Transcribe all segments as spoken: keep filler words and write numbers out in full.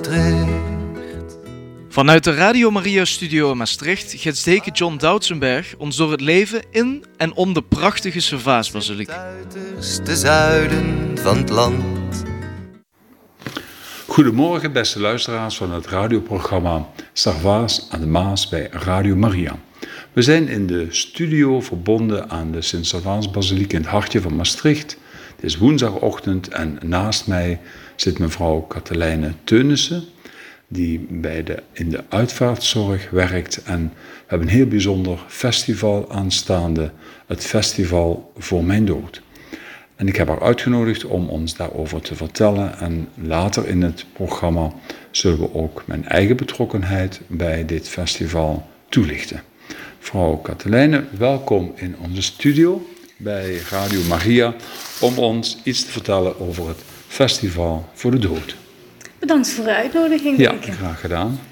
Maastricht. Vanuit de Radio Maria Studio in Maastricht gids deken John Doutsenberg ons door het leven in en om de prachtige Servaasbasiliek. Het uiterste zuiden van het land. Goedemorgen beste luisteraars van het radioprogramma Servaas aan de Maas bij Radio Maria. We zijn in de studio verbonden aan de Sint-Servaasbasiliek in het hartje van Maastricht. Het is woensdagochtend en naast mij zit mevrouw Katelijne Teunissen, die bij de, in de uitvaartzorg werkt. En we hebben een heel bijzonder festival aanstaande, het Festival voor Mijn Dood. En ik heb haar uitgenodigd om ons daarover te vertellen. En later in het programma zullen we ook mijn eigen betrokkenheid bij dit festival toelichten. Mevrouw Katelijne, welkom in onze studio bij Radio Maria om ons iets te vertellen over het Festival voor de Dood. Bedankt voor de uitnodiging. Ja, Deke. graag gedaan.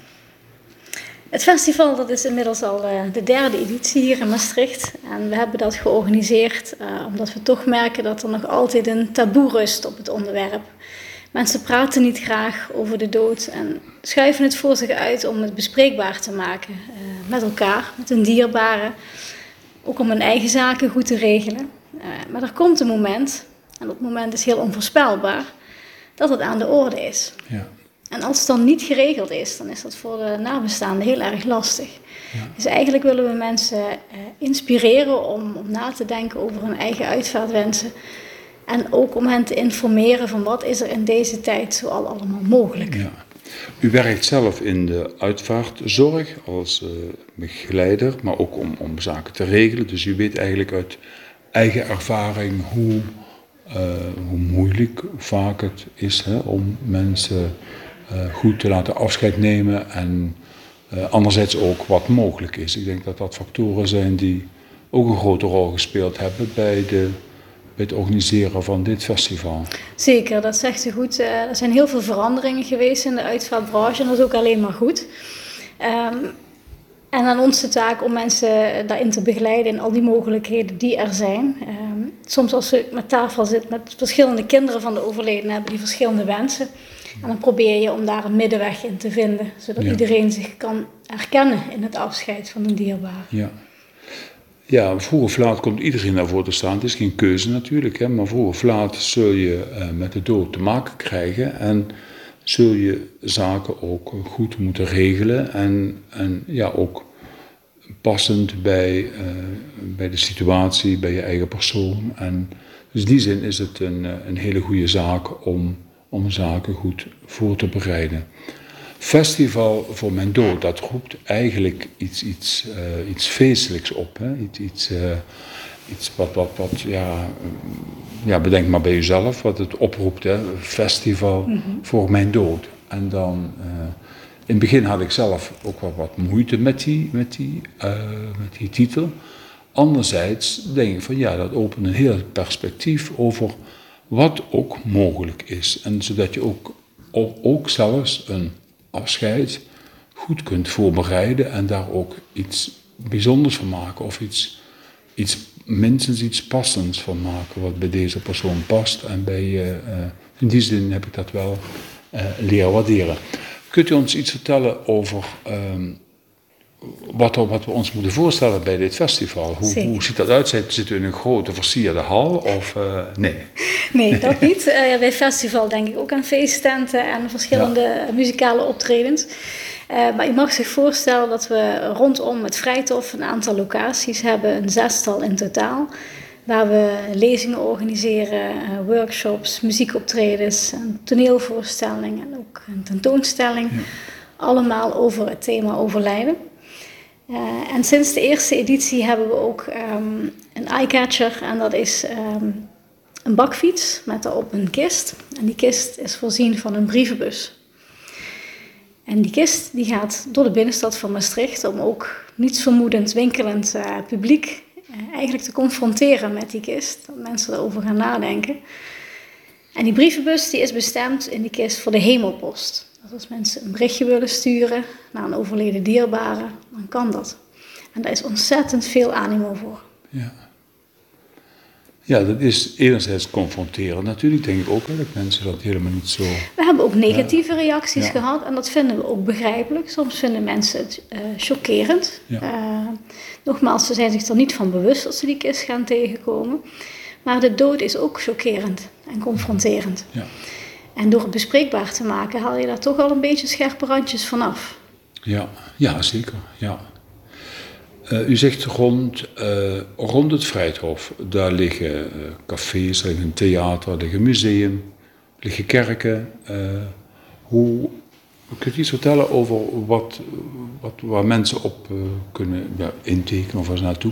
Het festival dat is inmiddels al uh, de derde editie hier in Maastricht. En we hebben dat georganiseerd uh, omdat we toch merken dat er nog altijd een taboe rust op het onderwerp. Mensen praten niet graag over de dood en schuiven het voor zich uit om het bespreekbaar te maken uh, met elkaar, met hun dierbaren. Ook om hun eigen zaken goed te regelen. Uh, maar er komt een moment, en dat moment is heel onvoorspelbaar, dat het aan de orde is. Ja. En als het dan niet geregeld is, dan is dat voor de nabestaanden heel erg lastig. Ja. Dus eigenlijk willen we mensen uh, inspireren om, om na te denken over hun eigen uitvaartwensen. En ook om hen te informeren van wat is er in deze tijd zoal allemaal mogelijk. Ja. U werkt zelf in de uitvaartzorg als uh, begeleider, maar ook om, om zaken te regelen. Dus u weet eigenlijk uit eigen ervaring hoe, uh, hoe moeilijk vaak het is hè, om mensen uh, goed te laten afscheid nemen. En uh, anderzijds ook wat mogelijk is. Ik denk dat dat factoren zijn die ook een grote rol gespeeld hebben bij de... bij het organiseren van dit festival. Zeker, dat zegt u goed. Uh, er zijn heel veel veranderingen geweest in de uitvaartbranche en dat is ook alleen maar goed. Um, en aan ons de taak om mensen daarin te begeleiden in al die mogelijkheden die er zijn. Um, soms als je met tafel zit met verschillende kinderen van de overledene hebben die verschillende wensen. En dan probeer je om daar een middenweg in te vinden, zodat ja. iedereen zich kan herkennen in het afscheid van een dierbare. Ja. Ja, vroeg of laat komt iedereen daarvoor te staan. Het is geen keuze natuurlijk, hè, maar vroeg of laat zul je uh, met de dood te maken krijgen en zul je zaken ook goed moeten regelen en, en ja, ook passend bij, uh, bij de situatie, bij je eigen persoon. En dus in die zin is het een, een hele goede zaak om, om zaken goed voor te bereiden. Festival voor Mijn Dood, dat roept eigenlijk iets, iets, uh, iets feestelijks op. Hè? Iets, iets, uh, iets wat, wat, wat ja, ja, bedenk maar bij jezelf wat het oproept. Hè? Festival mm-hmm. voor Mijn Dood. En dan, uh, in het begin had ik zelf ook wel wat moeite met die, met die, uh, met die titel. Anderzijds denk ik van ja, dat opent een heel perspectief over wat ook mogelijk is. En zodat je ook, ook zelfs een afscheid goed kunt voorbereiden en daar ook iets bijzonders van maken of iets, iets minstens iets passends van maken wat bij deze persoon past en bij uh, in die zin heb ik dat wel uh, leren waarderen. Kunt u ons iets vertellen over um, wat, er, wat we ons moeten voorstellen bij dit festival? Hoe, hoe ziet dat uit? Zit u in een grote versierde hal of uh, nee? Nee, dat niet. Uh, bij het festival denk ik ook aan feesttenten en verschillende ja. muzikale optredens. Uh, maar je mag zich voorstellen dat we rondom het Vrijthof een aantal locaties hebben, een zestal in totaal. Waar we lezingen organiseren, uh, workshops, muziekoptredens, een toneelvoorstelling en ook een tentoonstelling. Ja. Allemaal over het thema overlijden. Uh, en sinds de eerste editie hebben we ook um, een eyecatcher en dat is um, een bakfiets met daarop een kist. En die kist is voorzien van een brievenbus. En die kist die gaat door de binnenstad van Maastricht om ook nietsvermoedend winkelend uh, publiek uh, eigenlijk te confronteren met die kist. Dat mensen erover gaan nadenken. En die brievenbus die is bestemd in die kist voor de hemelpost. Dus als mensen een berichtje willen sturen naar een overleden dierbare, dan kan dat. En daar is ontzettend veel animo voor. Ja. Ja, dat is enerzijds confronterend natuurlijk, denk ik ook, hè, dat mensen dat helemaal niet zo... We hebben ook negatieve reacties Ja. gehad en dat vinden we ook begrijpelijk. Soms vinden mensen het uh, chockerend. Ja. Uh, nogmaals, ze zijn zich er niet van bewust dat ze die kist gaan tegenkomen. Maar de dood is ook chockerend en confronterend. Ja. En door het bespreekbaar te maken haal je daar toch al een beetje scherpe randjes vanaf. Ja, ja zeker. Ja. Uh, u zegt rond, uh, rond het Vrijthof, daar liggen uh, cafés, er ligt een theater, er ligt een museum, er liggen kerken. Uh, hoe, kunt u iets vertellen over wat, wat, waar mensen op uh, kunnen ja, intekenen of waar ze naartoe